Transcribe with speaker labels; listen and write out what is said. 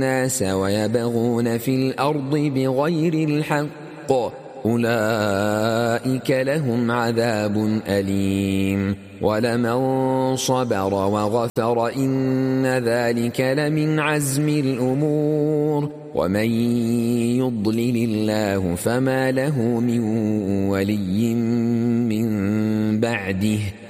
Speaker 1: الناس ويبغون في الأرض بغير الحق أولئك لهم عذاب أليم ولمن صبر وغفر إن ذلك لمن عزم الأمور ومن يضلل الله فما له من ولي من بعده